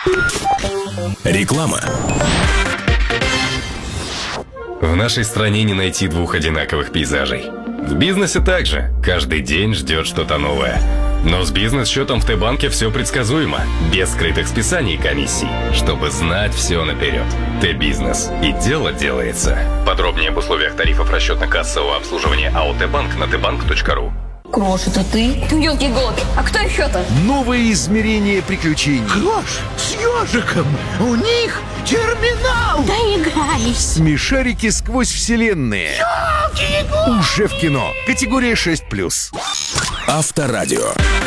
Реклама. В нашей стране не найти двух одинаковых пейзажей. В бизнесе также. Каждый день ждет что-то новое. Но с бизнес-счетом в Т-банке все предсказуемо. Без скрытых списаний и комиссий. Чтобы знать все наперед. Т-бизнес. И дело делается. Подробнее об условиях тарифов расчетно-кассового обслуживания АО Т-банк на tbank.ru. Крош, это ты? Ёлки-голки, а кто еще-то? Новые измерения приключений. Крош с ежиком. У них терминал. Доигрались. Смешарики сквозь вселенные. Ёлки-иголки. Уже в кино. Категория 6+. Авторадио.